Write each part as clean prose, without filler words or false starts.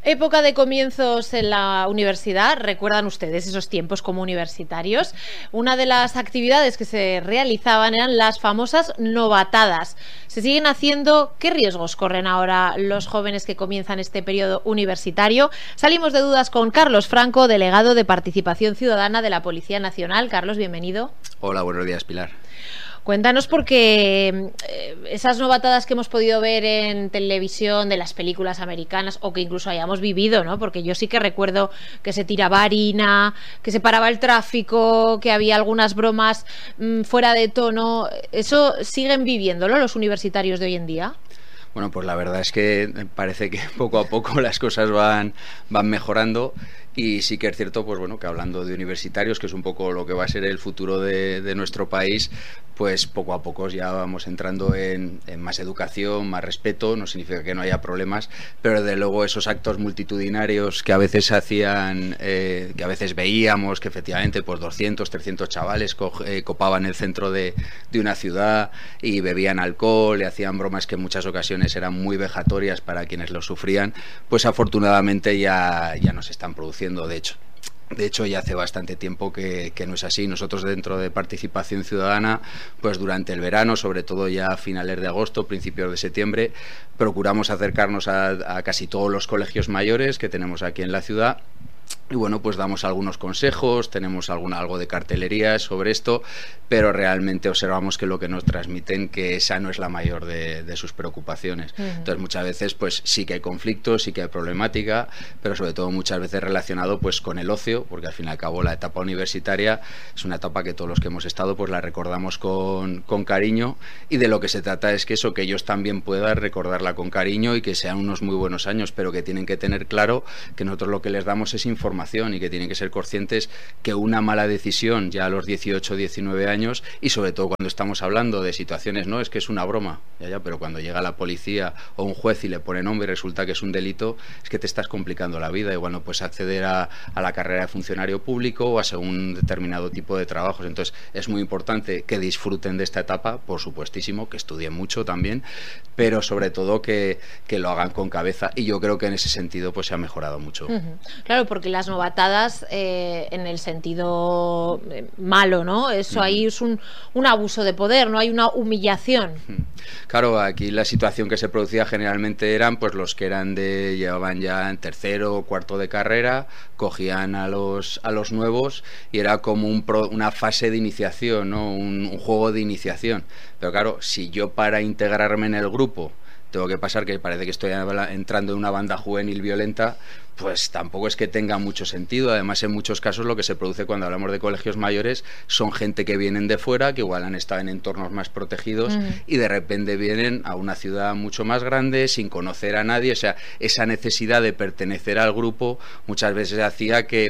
Época de comienzos en la universidad, ¿recuerdan ustedes esos tiempos como universitarios? Una de las actividades que se realizaban eran las famosas novatadas. ¿Se siguen haciendo? ¿Qué riesgos corren ahora los jóvenes que comienzan este periodo universitario? Salimos de dudas con Carlos Franco, delegado de Participación Ciudadana de la Policía Nacional. Carlos, bienvenido. Hola, buenos días, Pilar. Cuéntanos, porque esas novatadas que hemos podido ver en televisión de las películas americanas, o que incluso hayamos vivido, ¿no? Porque yo sí que recuerdo que se tiraba harina, que se paraba el tráfico, que había algunas bromas fuera de tono. ¿Eso siguen viviéndolo los universitarios de hoy en día? Bueno, pues la verdad es que parece que poco a poco las cosas van mejorando. Y sí que es cierto, pues bueno, que hablando de universitarios, que es un poco lo que va a ser el futuro de nuestro país, pues poco a poco ya vamos entrando en más educación, más respeto. No significa que no haya problemas, pero desde luego esos actos multitudinarios que a veces hacían, que a veces veíamos, que efectivamente pues 200, 300 chavales copaban el centro de una ciudad y bebían alcohol y hacían bromas que en muchas ocasiones eran muy vejatorias para quienes lo sufrían, pues afortunadamente ya no se están produciendo. De hecho, ya hace bastante tiempo que no es así. Nosotros dentro de Participación Ciudadana, pues durante el verano, sobre todo ya a finales de agosto, principios de septiembre, procuramos acercarnos a casi todos los colegios mayores que tenemos aquí en la ciudad. Y bueno, pues damos algunos consejos, tenemos algo de cartelería sobre esto, pero realmente observamos que lo que nos transmiten, que esa no es la mayor de sus preocupaciones. Entonces muchas veces pues sí que hay conflictos, sí que hay problemática, pero sobre todo muchas veces relacionado pues con el ocio, porque al fin y al cabo la etapa universitaria es una etapa que todos los que hemos estado pues la recordamos con cariño, y de lo que se trata es que eso, que ellos también puedan recordarla con cariño y que sean unos muy buenos años, pero que tienen que tener claro que nosotros lo que les damos es información y que tienen que ser conscientes que una mala decisión ya a los 18 o 19 años, y sobre todo cuando estamos hablando de situaciones, no es que es una broma, pero cuando llega la policía o un juez y le pone nombre y resulta que es un delito, es que te estás complicando la vida. Igual no puedes acceder a la carrera de funcionario público o a un determinado tipo de trabajos. Entonces es muy importante que disfruten de esta etapa, por supuestísimo, que estudien mucho también, pero sobre todo que lo hagan con cabeza, y yo creo que en ese sentido pues se ha mejorado mucho. Claro, porque las novatadas en el sentido malo, ¿no? Eso ahí es un abuso de poder, no hay una humillación. Claro, aquí la situación que se producía generalmente eran pues los que llevaban ya en tercero o cuarto de carrera, cogían a los nuevos y era como una fase de iniciación, ¿no? Un juego de iniciación. Pero claro, si yo para integrarme en el grupo tengo que pasar que parece que estoy entrando en una banda juvenil violenta, pues tampoco es que tenga mucho sentido. Además, en muchos casos lo que se produce cuando hablamos de colegios mayores son gente que vienen de fuera, que igual han estado en entornos más protegidos y de repente vienen a una ciudad mucho más grande sin conocer a nadie. O sea, esa necesidad de pertenecer al grupo muchas veces hacía que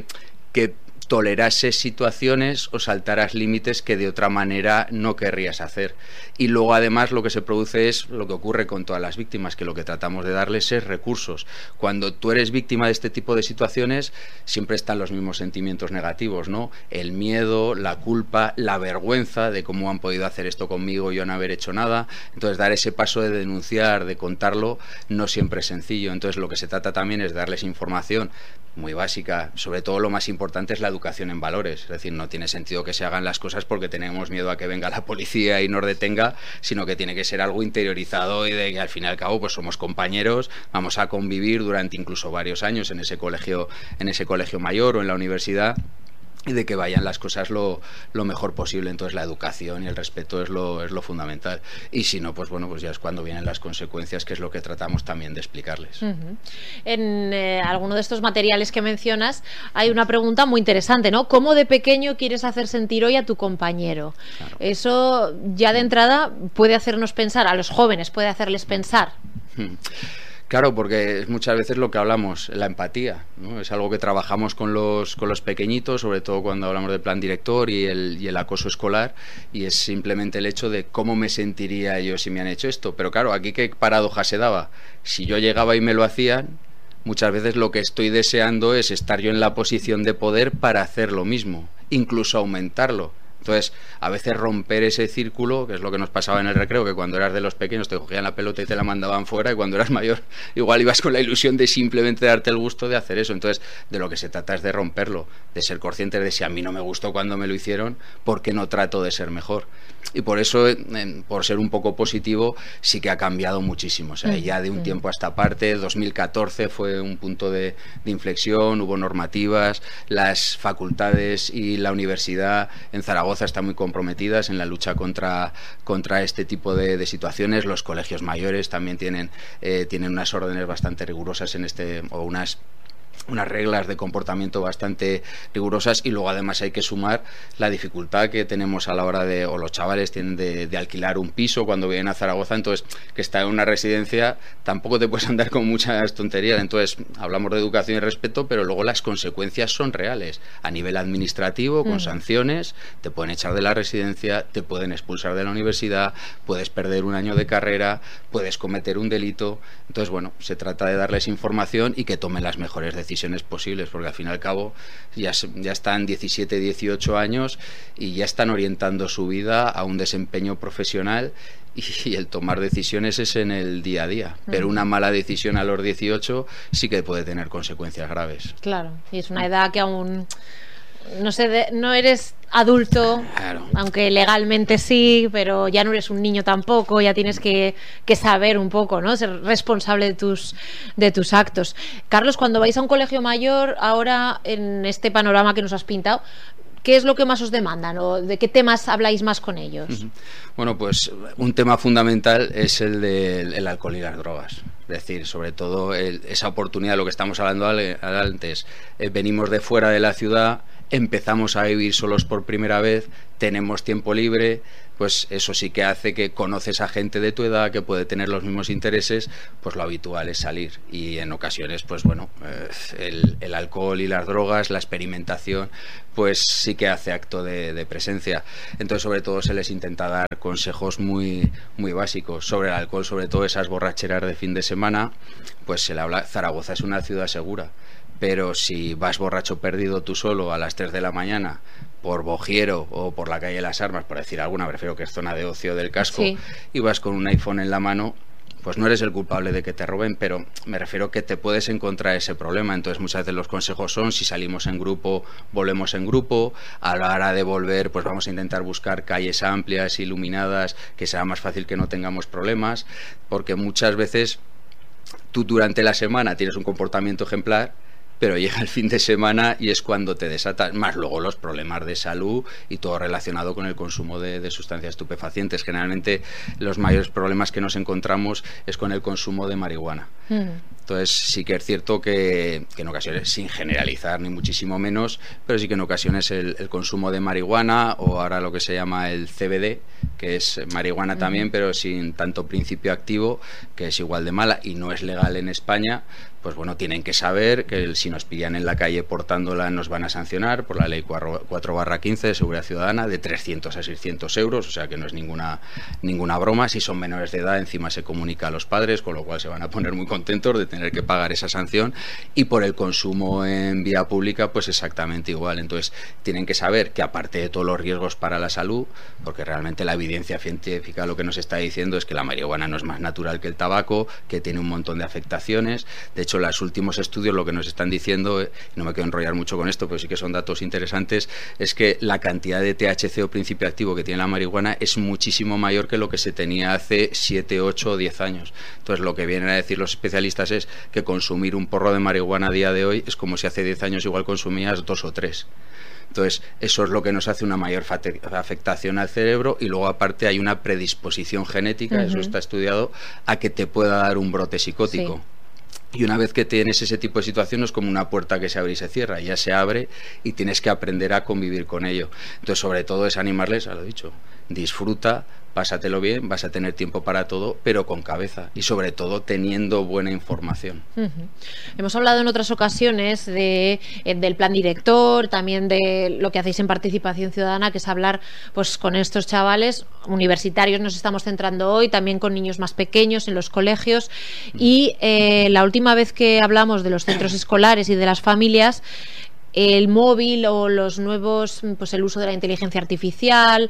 tolerase situaciones o saltaras límites que de otra manera no querrías hacer. Y luego además lo que se produce es lo que ocurre con todas las víctimas, que lo que tratamos de darles es recursos. Cuando tú eres víctima de este tipo de situaciones siempre están los mismos sentimientos negativos, ¿no? El miedo, la culpa, la vergüenza de cómo han podido hacer esto conmigo y yo no haber hecho nada. Entonces dar ese paso de denunciar, de contarlo, no siempre es sencillo. Entonces lo que se trata también es darles información muy básica. Sobre todo lo más importante es la educación en valores. Es decir, no tiene sentido que se hagan las cosas porque tenemos miedo a que venga la policía y nos detenga, sino que tiene que ser algo interiorizado y de que al fin y al cabo pues somos compañeros, vamos a convivir durante incluso varios años en ese colegio mayor o en la universidad, y de que vayan las cosas lo mejor posible. Entonces la educación y el respeto es lo fundamental, y si no, pues bueno, pues ya es cuando vienen las consecuencias, que es lo que tratamos también de explicarles. En alguno de estos materiales que mencionas hay una pregunta muy interesante, ¿no? ¿Cómo de pequeño quieres hacer sentir hoy a tu compañero? Claro. Eso ya de entrada puede hacernos pensar, a los jóvenes puede hacerles pensar. Claro, porque es muchas veces lo que hablamos, la empatía, ¿no? Es algo que trabajamos con los pequeñitos, sobre todo cuando hablamos del plan director y el acoso escolar, y es simplemente el hecho de cómo me sentiría yo si me han hecho esto. Pero claro, aquí qué paradoja se daba. Si yo llegaba y me lo hacían, muchas veces lo que estoy deseando es estar yo en la posición de poder para hacer lo mismo, incluso aumentarlo. Entonces, a veces romper ese círculo, que es lo que nos pasaba en el recreo, que cuando eras de los pequeños te cogían la pelota y te la mandaban fuera, y cuando eras mayor igual ibas con la ilusión de simplemente darte el gusto de hacer eso. Entonces, de lo que se trata es de romperlo, de ser conscientes de si a mí no me gustó cuando me lo hicieron, ¿por qué no trato de ser mejor? Y por eso, por ser un poco positivo, sí que ha cambiado muchísimo. O sea, ya de un tiempo a esta parte, 2014 fue un punto de inflexión, hubo normativas, las facultades y la universidad en Zaragoza están muy comprometidas en la lucha contra este tipo de situaciones. Los colegios mayores también tienen unas órdenes bastante rigurosas o unas reglas de comportamiento bastante rigurosas, y luego además hay que sumar la dificultad que tenemos a la hora o los chavales tienen de alquilar un piso cuando vienen a Zaragoza. Entonces, que está en una residencia tampoco te puedes andar con muchas tonterías. Entonces, hablamos de educación y respeto, pero luego las consecuencias son reales a nivel administrativo, con sanciones, te pueden echar de la residencia, te pueden expulsar de la universidad, puedes perder un año de carrera, puedes cometer un delito. Entonces, bueno, se trata de darles información y que tomen las mejores decisiones posibles, porque al fin y al cabo ya están 17, 18 años y ya están orientando su vida a un desempeño profesional, y el tomar decisiones es en el día a día, pero una mala decisión a los 18 sí que puede tener consecuencias graves. Claro, y es una edad que aún no eres adulto, claro, aunque legalmente sí, pero ya no eres un niño tampoco, ya tienes que saber un poco, ¿no? Ser responsable de tus actos. Carlos, cuando vais a un colegio mayor, ahora en este panorama que nos has pintado, ¿qué es lo que más os demandan o de qué temas habláis más con ellos? Bueno, pues un tema fundamental es el del alcohol y las drogas. Es decir, sobre todo esa oportunidad, lo que estamos hablando antes, venimos de fuera de la ciudad, empezamos a vivir solos por primera vez, tenemos tiempo libre, pues eso sí que hace que conoces a gente de tu edad que puede tener los mismos intereses, pues lo habitual es salir, y en ocasiones, pues bueno, el alcohol y las drogas, la experimentación, pues sí que hace acto de presencia. Entonces, sobre todo se les intenta dar consejos muy, muy básicos. Sobre el alcohol, sobre todo esas borracheras de fin de semana, pues se le habla, Zaragoza es una ciudad segura, pero si vas borracho perdido tú solo a las 3 de la mañana por Bojiero o por la calle de las Armas, por decir alguna, prefiero que es zona de ocio del casco, sí, y vas con un iPhone en la mano, pues no eres el culpable de que te roben, pero me refiero que te puedes encontrar ese problema. Entonces muchas veces los consejos son: si salimos en grupo, volvemos en grupo, a la hora de volver pues vamos a intentar buscar calles amplias, iluminadas, que sea más fácil que no tengamos problemas, porque muchas veces tú durante la semana tienes un comportamiento ejemplar, pero llega el fin de semana y es cuando te desatas, más luego los problemas de salud y todo relacionado con el consumo de sustancias estupefacientes. Generalmente los mayores problemas que nos encontramos es con el consumo de marihuana. Entonces sí que es cierto que en ocasiones, sin generalizar ni muchísimo menos, pero sí que en ocasiones el consumo de marihuana, o ahora lo que se llama el CBD, que es marihuana también, pero sin tanto principio activo, que es igual de mala y no es legal en España, pues bueno, tienen que saber que si nos pillan en la calle portándola nos van a sancionar por la ley 4/15 de Seguridad Ciudadana de 300 a 600 euros, o sea que no es ninguna broma. Si son menores de edad, encima se comunica a los padres, con lo cual se van a poner muy contentos de tener que pagar esa sanción. Y por el consumo en vía pública, pues exactamente igual. Entonces tienen que saber que, aparte de todos los riesgos para la salud, porque realmente la evidencia científica lo que nos está diciendo es que la marihuana no es más natural que el tabaco, que tiene un montón de afectaciones. De hecho, los últimos estudios lo que nos están diciendo, no me quiero enrollar mucho con esto, pero sí que son datos interesantes, es que la cantidad de THC o principio activo que tiene la marihuana es muchísimo mayor que lo que se tenía hace 7, 8 o 10 años. Entonces lo que vienen a decir los especialistas es que consumir un porro de marihuana a día de hoy es como si hace 10 años igual consumías 2 o 3. Entonces, eso es lo que nos hace una mayor afectación al cerebro, y luego aparte hay una predisposición genética, eso está estudiado, a que te pueda dar un brote psicótico. Sí. Y una vez que tienes ese tipo de situaciones, es como una puerta que se abre y se cierra, ya se abre y tienes que aprender a convivir con ello. Entonces, sobre todo es animarles, a lo dicho, disfruta, pásatelo bien, vas a tener tiempo para todo, pero con cabeza y sobre todo teniendo buena información. Hemos hablado en otras ocasiones del plan director, también de lo que hacéis en Participación Ciudadana, que es hablar pues con estos chavales universitarios. Nos estamos centrando hoy también con niños más pequeños en los colegios, y la última vez que hablamos de los centros escolares y de las familias, el móvil o los nuevos, pues el uso de la inteligencia artificial,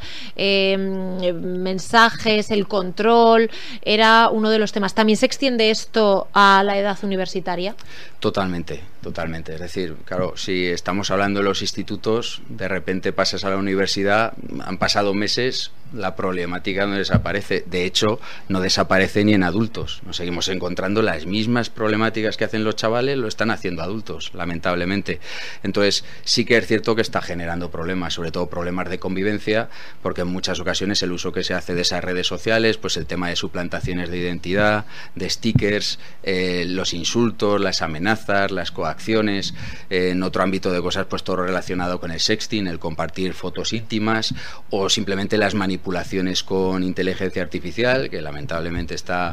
mensajes, el control, era uno de los temas. ¿También se extiende esto a la edad universitaria? Totalmente, totalmente. Es decir, claro, si estamos hablando de los institutos, de repente pasas a la universidad, han pasado meses, la problemática no desaparece. De hecho, no desaparece ni en adultos. Nos seguimos encontrando las mismas problemáticas que hacen los chavales, lo están haciendo adultos, lamentablemente. Entonces, sí que es cierto que está generando problemas, sobre todo problemas de convivencia, porque en muchas ocasiones el uso que se hace de esas redes sociales, pues el tema de suplantaciones de identidad, de stickers, los insultos, las amenazas, las coacciones, en otro ámbito de cosas, pues todo relacionado con el sexting, el compartir fotos íntimas, o simplemente las manipulaciones con inteligencia artificial, que lamentablemente está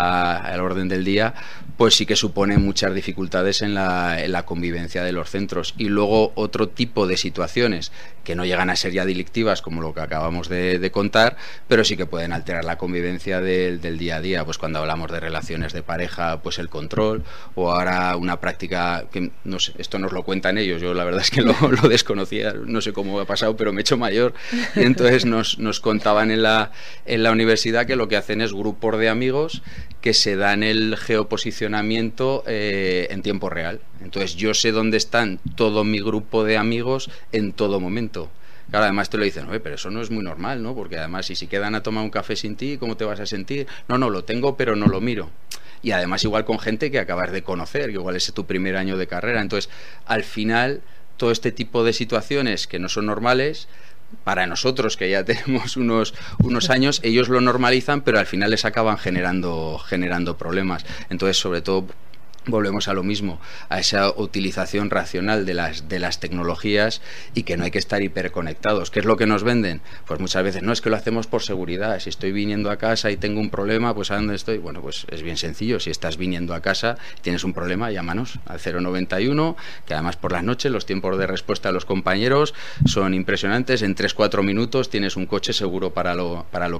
al orden del día, pues sí que supone muchas dificultades en la convivencia de los centros. Y luego otro tipo de situaciones que no llegan a ser ya delictivas, como lo que acabamos de contar, pero sí que pueden alterar la convivencia del día a día. Pues cuando hablamos de relaciones de pareja, pues el control, o ahora una práctica que, no sé, esto nos lo cuentan ellos, yo la verdad es que lo desconocía, no sé cómo ha pasado, pero me he hecho mayor, y entonces nos contaban en la universidad que lo que hacen es grupos de amigos que se dan el geoposicionamiento en tiempo real. Entonces yo sé dónde están todo mi grupo de amigos en todo momento. Claro, además te lo dicen, oye, pero eso no es muy normal, ¿no? Porque además si quedan a tomar un café sin ti, ¿cómo te vas a sentir? No, lo tengo, pero no lo miro. Y además igual con gente que acabas de conocer, que igual es tu primer año de carrera. Entonces, al final, todo este tipo de situaciones que no son normales, para nosotros que ya tenemos unos años, ellos lo normalizan, pero al final les acaban generando problemas. Entonces, sobre todo, volvemos a lo mismo, a esa utilización racional de las tecnologías, y que no hay que estar hiperconectados. ¿Qué es lo que nos venden? Pues muchas veces, no, es que lo hacemos por seguridad. Si estoy viniendo a casa y tengo un problema, pues ¿a dónde estoy? Bueno, pues es bien sencillo. Si estás viniendo a casa, tienes un problema, llámanos al 091, que además por las noches los tiempos de respuesta a los compañeros son impresionantes. En 3-4 minutos tienes un coche seguro para lo